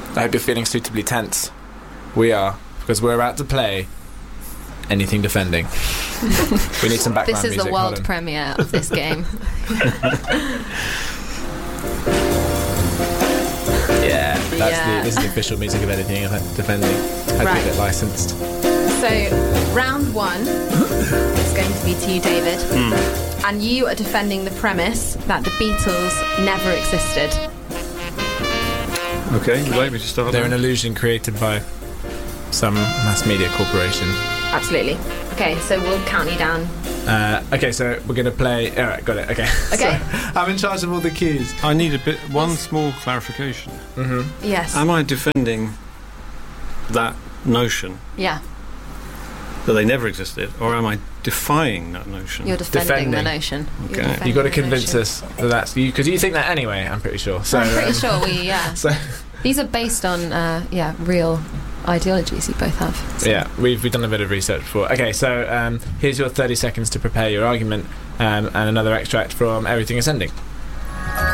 I hope you're feeling suitably tense. We are, because we're about to play Anything Defending. We need some background music. This is the world premiere of this game. Yeah, this is the official music of Anything Defending. Had to get licensed. So, round 1 is going to be to you, David. And you are defending the premise that the Beatles never existed. Okay, would you like me to start? They're an illusion created by some mass media corporation. Absolutely. Okay, so we'll count you down. Okay, so we're going to play... Alright, got it, okay. Okay. So, I'm in charge of all the cues. I need one small clarification. Yes. Am I defending that notion Yeah. that they never existed, or am I defying that notion? You're defending the notion. Okay. You've got to convince us that that's you, because you think that anyway, I'm pretty sure. So, I'm pretty sure yeah. So, these are based on, real ideologies you both have. So. Yeah, we've done a bit of research before. Okay, so here's your 30 seconds to prepare your argument, and another extract from Everything Ascending.